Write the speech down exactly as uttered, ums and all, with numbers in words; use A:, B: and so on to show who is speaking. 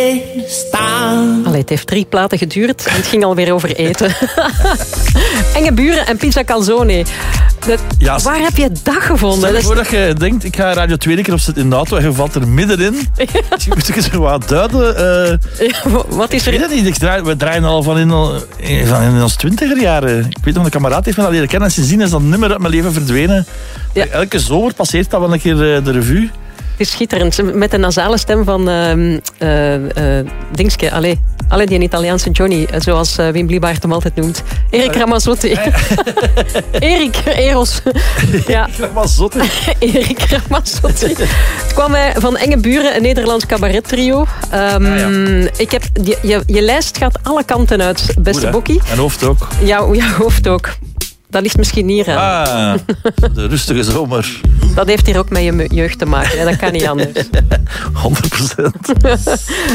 A: staan.
B: Allee, het heeft drie platen geduurd en het ging alweer over eten. Enge buren en pizza calzone. Dat,
C: Ja,
B: waar heb je dat gevonden?
C: Stel je
B: Dat is-
C: voor dat je denkt, ik ga Radio twee keer op zitten in de auto en je valt er middenin. Dus je moet je zo wat duiden. Uh,
B: Ja, wat is
C: ik weet
B: er?
C: het niet. Ik draai, we draaien al van in, van in ons twintiger jaren. Ik weet nog, een kameraad heeft me dat leren kennen. En sindsdien is dat nummer uit mijn leven verdwenen.
B: Ja.
C: Elke zomer passeert dat wel een keer uh, de revue.
B: Het is schitterend. Met de nasale stem van uh, uh, uh, Dingske. Allee, allee, die Italiaanse Johnny, zoals uh, Wim Bliebaert hem altijd noemt. Erik Ramazzotti. Erik Eros. Ja,
C: Dat was zot.
B: Erik Ramazzotti. Het kwam mij van Enge Buren, een Nederlands cabaret-trio. Um,
C: Ah, ja.
B: ik heb, je, je, je lijst gaat alle kanten uit, beste
C: Goed, hè?
B: Bokkie.
C: Mijn hoofd ook.
B: Jouw, jouw hoofd ook. Dat ligt misschien hier aan.
C: Ah, de rustige zomer.
B: Dat heeft hier ook met je jeugd te maken. Hè. Dat kan niet anders.
C: honderd procent.